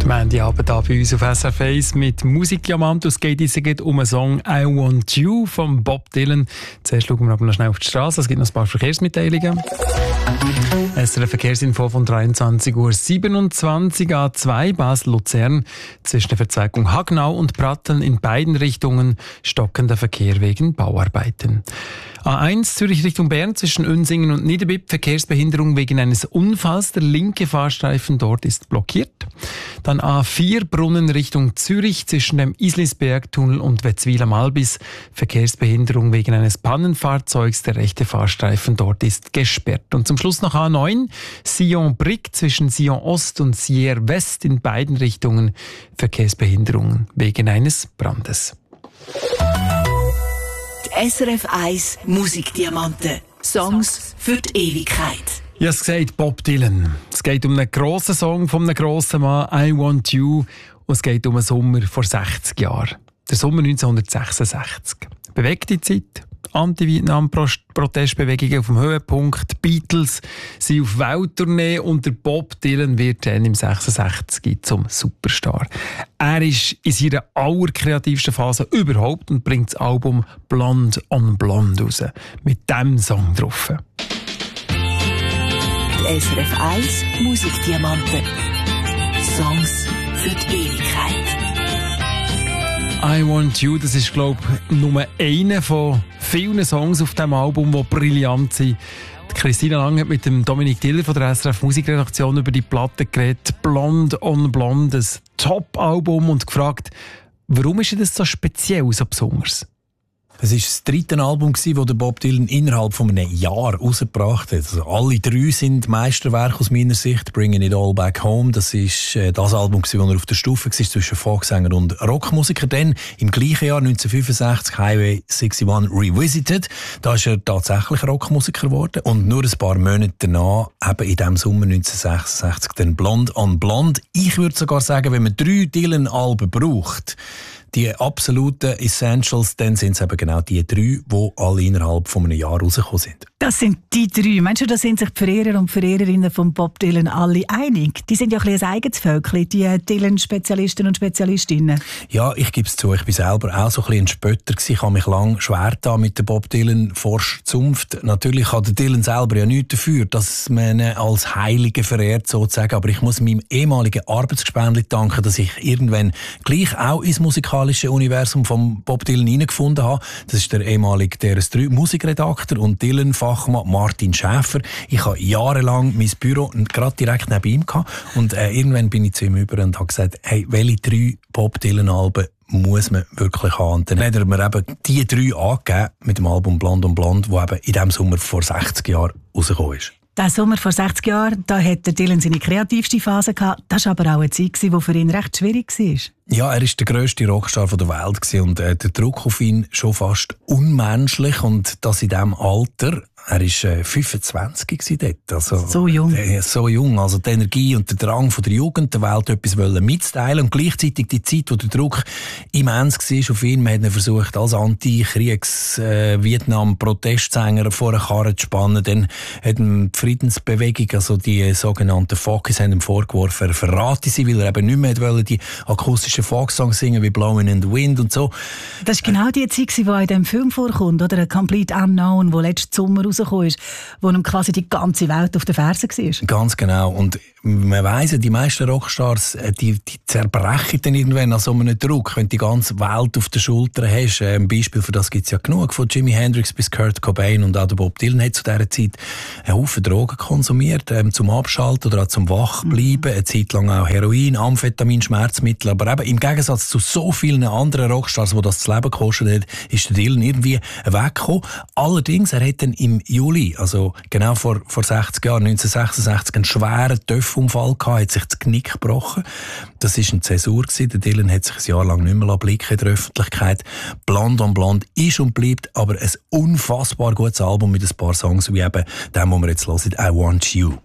Abend hier bei uns auf SRF 1 mit Musikdiamant. Es geht jetzt um einen Song «I Want You» von Bob Dylan. Zuerst schauen wir aber noch schnell auf die Straße. Es gibt noch ein paar Verkehrsmitteilungen. SRF Verkehrsinfo von 23:27 Uhr. A2 Basel-Luzern zwischen der Verzweigung Hagnau und Pratteln in beiden Richtungen stockender Verkehr wegen Bauarbeiten. A1 Zürich Richtung Bern zwischen Unsingen und Niederbipp Verkehrsbehinderung wegen eines Unfalls. Der linke Fahrstreifen dort ist blockiert. Dann A4 Brunnen Richtung Zürich zwischen dem Islisbergtunnel und Wetzwil am Albis. Verkehrsbehinderung wegen eines Pannenfahrzeugs. Der rechte Fahrstreifen dort ist gesperrt. Und zum Schluss noch A9 Sion-Brick zwischen Sion Ost und Sierre West in beiden Richtungen. Verkehrsbehinderung wegen eines Brandes. SRF 1 Musikdiamanten. Songs für die Ewigkeit. Ja, es sagt Bob Dylan. Es geht um einen grossen Song von einem grossen Mann, «I Want You». Und es geht um einen Sommer vor 60 Jahren. Der Sommer 1966. Bewegte Zeit. Anti-Vietnam-Protestbewegungen auf dem Höhepunkt. Die Beatles sind auf Welttournee und der Bob Dylan wird dann im 66 zum Superstar. Er ist in seiner allerkreativsten Phase überhaupt und bringt das Album «Blonde on Blonde» raus. Mit diesem Song drauf. Die SRF 1 Musikdiamanten. Songs für die Ewigkeit. «I Want You», das ist, glaube ich, nur einer von vielen Songs auf diesem Album, die brillant sind. Christina Lang hat mit dem Dominik Diller von der SRF Musikredaktion über die Platte geredet. «Blonde on Blonde», ein Top-Album, und gefragt, warum ist das so speziell, so besonders? Es war das dritte Album, das Bob Dylan innerhalb von einem Jahr rausgebracht hat. Also alle drei sind Meisterwerke aus meiner Sicht. «Bringing It All Back Home», das ist das Album, das er auf der Stufe war zwischen Folksänger und Rockmusiker. Dann im gleichen Jahr 1965 «Highway 61 Revisited». Da ist er tatsächlich Rockmusiker geworden. Und nur ein paar Monate danach, eben in diesem Sommer 1966, dann «Blonde on Blonde». Ich würde sogar sagen, wenn man 3 Dylan-Alben braucht, die absoluten Essentials, dann sind es eben genau die 3, die alle innerhalb von einem Jahr rausgekommen sind. Das sind die 3. Meinst du, da sind sich die Verehrer und Verehrerinnen von Bob Dylan alle einig? Die sind ja ein bisschen ein eigenes Völkchen, die Dylan-Spezialisten und Spezialistinnen. Ja, ich gebe es zu, ich bin selber auch so ein bisschen ein Spötter gewesen. Ich habe mich lange schwer getan mit der Bob Dylan-Forscher-Zunft. Natürlich hat der Dylan selber ja nichts dafür, dass man ihn als Heiligen verehrt, sozusagen. Aber ich muss meinem ehemaligen Arbeitsgespendli danken, dass ich irgendwann gleich auch ins musikalische Universum von Bob Dylan hineingefunden habe. Das ist der ehemalige DRS3 Musikredakteur und Dylan-Fachmann Martin Schäfer. Ich habe jahrelang mein Büro gerade direkt neben ihm gehabt. Und irgendwann bin ich zu ihm über und habe gesagt, hey, welche 3 Bob Dylan-Alben muss man wirklich haben? Und dann hat er mir eben die 3 angegeben mit dem Album «Blonde on Blonde», das eben in diesem Sommer vor 60 Jahren rausgekommen ist. Der Sommer vor 60 Jahren, da hat Dylan seine kreativste Phase gehabt. Das war aber auch eine Zeit, die für ihn recht schwierig war. Ja, er war der grösste Rockstar der Welt und der Druck auf ihn schon fast unmenschlich. Und das in diesem Alter. Er war 25 dort. Also, so jung. So jung. Also die Energie und der Drang von der Jugend, der Welt etwas mitzuteilen. Und gleichzeitig die Zeit, wo der Druck immens war auf ihn. Man hat ihn versucht, als Anti-Kriegs-Vietnam-Protestsänger vor eine Karre zu spannen. Dann hat ihm die Friedensbewegung, also die sogenannten Folkies, haben ihm vorgeworfen, er verrate sie, weil er eben nicht mehr wollte, die akustischen Folksongs singen wie «Blowing in the Wind» und so. Das war genau die Zeit, die in diesem Film vorkommt, oder? «A Complete Unknown», wo letzten Sommer rausgekommen ist, wo ihm quasi die ganze Welt auf den Fersen war. Ganz genau. Und man weiss, die meisten Rockstars, die zerbrechen dann irgendwann an so einem Druck, wenn du die ganze Welt auf den Schultern hast. Ein Beispiel für das gibt es ja genug, von Jimi Hendrix bis Kurt Cobain, und auch der Bob Dylan hat zu dieser Zeit einen Haufen Drogen konsumiert, zum Abschalten oder auch zum Wachbleiben, eine Zeit lang auch Heroin, Amphetamin, Schmerzmittel, aber eben im Gegensatz zu so vielen anderen Rockstars, die das Leben gekostet hat, ist der Dylan irgendwie weggekommen. Allerdings, er hat dann im Juli, also genau vor 60 Jahren, 1966, einen schweren Töpfunfall gehabt, hat sich das Knick gebrochen. Das war eine Zäsur gewesen. Der Dylan hat sich ein Jahr lang nicht mehr blicken in der Öffentlichkeit. «Blonde on Blonde» ist und bleibt aber ein unfassbar gutes Album mit ein paar Songs, wie eben dem, den wir jetzt hören, «I Want You».